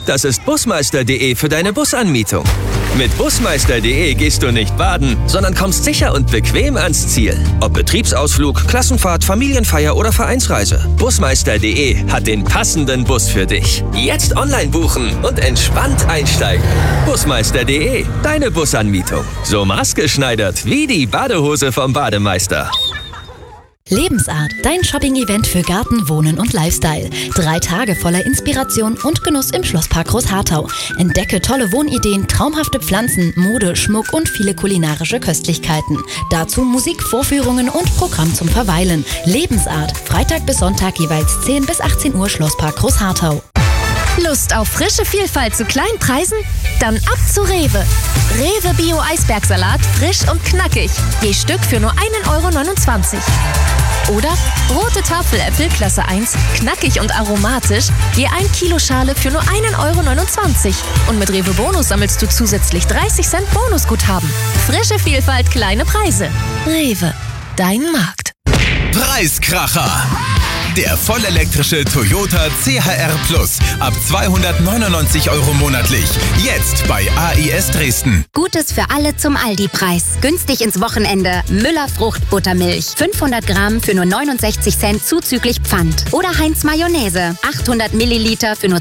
Das ist busmeister.de für deine Busanmietung. Mit busmeister.de gehst du nicht baden, sondern kommst sicher und bequem ans Ziel. Ob Betriebsausflug, Klassenfahrt, Familienfeier oder Vereinsreise. Busmeister.de hat den passenden Bus für dich. Jetzt online buchen und entspannt einsteigen. Busmeister.de, deine Busanmietung. So maßgeschneidert wie die Badehose vom Bademeister. Lebensart, dein Shopping-Event für Garten, Wohnen und Lifestyle. 3 Tage voller Inspiration und Genuss im Schlosspark Großharthau. Entdecke tolle Wohnideen, traumhafte Pflanzen, Mode, Schmuck und viele kulinarische Köstlichkeiten. Dazu Musik, Vorführungen und Programm zum Verweilen. Lebensart, Freitag bis Sonntag jeweils 10 bis 18 Uhr Schlosspark Großharthau. Lust auf frische Vielfalt zu kleinen Preisen? Dann ab zu Rewe. Rewe Bio Eisbergsalat, frisch und knackig. Je Stück für nur 1,29 €. Oder rote Tafeläpfel Klasse 1, knackig und aromatisch, je 1 Kilo Schale für nur 1,29 €. Und mit Rewe Bonus sammelst du zusätzlich 30 Cent Bonusguthaben. Frische Vielfalt, kleine Preise. Rewe, dein Markt. Preiskracher. Der vollelektrische Toyota CHR Plus ab 299 € monatlich. Jetzt bei AIS Dresden. Gutes für alle zum Aldi-Preis. Günstig ins Wochenende. Müller Fruchtbuttermilch. 500 Gramm für nur 69 Cent zuzüglich Pfand. Oder Heinz Mayonnaise. 800 Milliliter für nur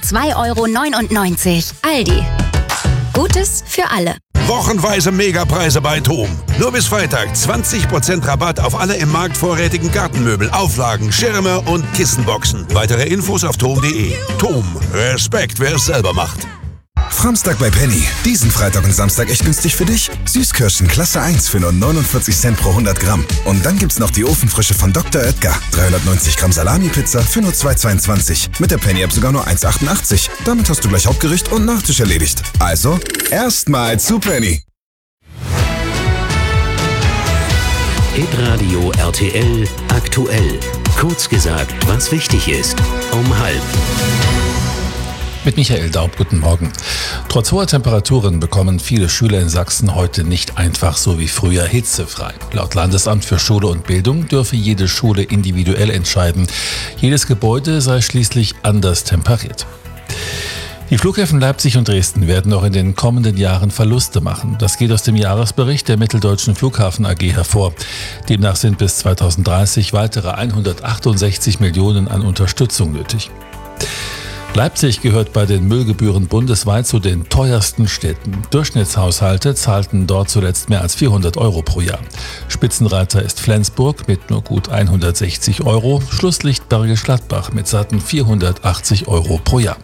2,99 €. Aldi. Gutes für alle. Wochenweise Megapreise bei TOM. Nur bis Freitag 20% Rabatt auf alle im Markt vorrätigen Gartenmöbel, Auflagen, Schirme und Kissenboxen. Weitere Infos auf tom.de. TOM. Respekt, wer es selber macht. Samstag bei Penny. Diesen Freitag und Samstag echt günstig für dich. Süßkirschen Klasse 1 für nur 49 Cent pro 100 Gramm. Und dann gibt's noch die Ofenfrische von Dr. Oetker. 390 Gramm Salami-Pizza für nur 2,22. Mit der Penny-App sogar nur 1,88. Damit hast du gleich Hauptgericht und Nachtisch erledigt. Also, erstmal zu Penny. Hitradio RTL aktuell. Kurz gesagt, was wichtig ist. Um 12:30. Mit Michael Daub, guten Morgen. Trotz hoher Temperaturen bekommen viele Schüler in Sachsen heute nicht einfach so wie früher hitzefrei. Laut Landesamt für Schule und Bildung dürfe jede Schule individuell entscheiden. Jedes Gebäude sei schließlich anders temperiert. Die Flughäfen Leipzig und Dresden werden noch in den kommenden Jahren Verluste machen. Das geht aus dem Jahresbericht der Mitteldeutschen Flughafen AG hervor. Demnach sind bis 2030 weitere 168 Millionen an Unterstützung nötig. Leipzig gehört bei den Müllgebühren bundesweit zu den teuersten Städten. Durchschnittshaushalte zahlten dort zuletzt mehr als 400 € pro Jahr. Spitzenreiter ist Flensburg mit nur gut 160 €, Schlusslicht Bergisch Gladbach mit satten 480 € pro Jahr.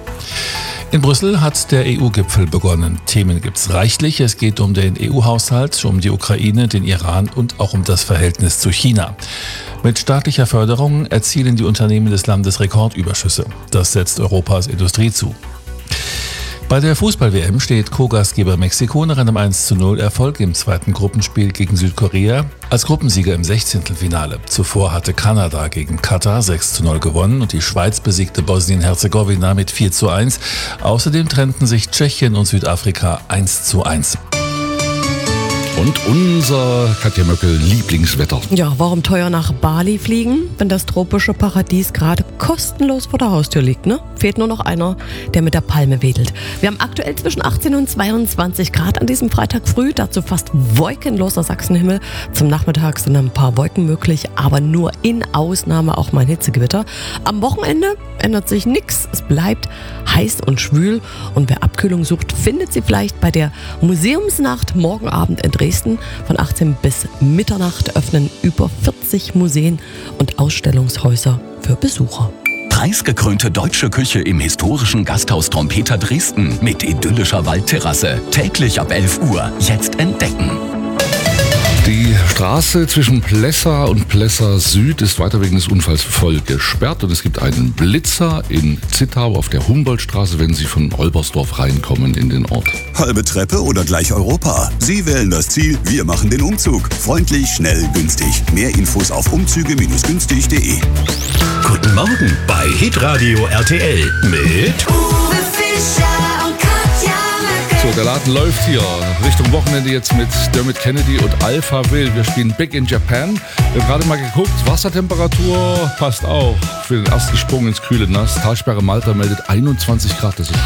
In Brüssel hat der EU-Gipfel begonnen. Themen gibt's reichlich. Es geht um den EU-Haushalt, um die Ukraine, den Iran und auch um das Verhältnis zu China. Mit staatlicher Förderung erzielen die Unternehmen des Landes Rekordüberschüsse. Das setzt Europas Industrie zu. Bei der Fußball-WM steht Co-Gastgeber Mexiko nach einem 1:0 Erfolg im zweiten Gruppenspiel gegen Südkorea als Gruppensieger im 16. Zuvor hatte Kanada gegen Katar 6:0 gewonnen und die Schweiz besiegte Bosnien-Herzegowina mit 4:1. Außerdem trennten sich Tschechien und Südafrika 1:1. Und unser Katja Möckel Lieblingswetter. Ja, warum teuer nach Bali fliegen, wenn das tropische Paradies gerade kostenlos vor der Haustür liegt, ne? Fehlt nur noch einer, der mit der Palme wedelt. Wir haben aktuell zwischen 18 und 22 Grad an diesem Freitag früh, dazu fast wolkenloser Sachsenhimmel. Zum Nachmittag sind ein paar Wolken möglich, aber nur in Ausnahme auch mal ein Hitzegewitter. Am Wochenende ändert sich nichts, es bleibt heiß und schwül und wer Abkühlung sucht, findet sie vielleicht bei der Museumsnacht morgen Abend in Dresden. Von 18 bis Mitternacht öffnen über 40 Museen und Ausstellungshäuser für Besucher. Preisgekrönte deutsche Küche im historischen Gasthaus Trompeter Dresden mit idyllischer Waldterrasse. Täglich ab 11 Uhr. Jetzt entdecken. Die Straße zwischen Plessa und Plessa Süd ist weiter wegen des Unfalls voll gesperrt und es gibt einen Blitzer in Zittau auf der Humboldtstraße, wenn Sie von Olbersdorf reinkommen in den Ort. Halbe Treppe oder gleich Europa? Sie wählen das Ziel, wir machen den Umzug. Freundlich, schnell, günstig. Mehr Infos auf umzüge-günstig.de. Guten Morgen bei Hitradio RTL mit Uwe Fischer und Katja Möckel. So, der Laden läuft hier Richtung Wochenende jetzt mit Dermot Kennedy und Alpha Will. Wir spielen Big in Japan. Wir haben gerade mal geguckt, Wassertemperatur passt auch für den ersten Sprung ins kühle Nass. Talsperre Malta meldet 21 Grad. Das ist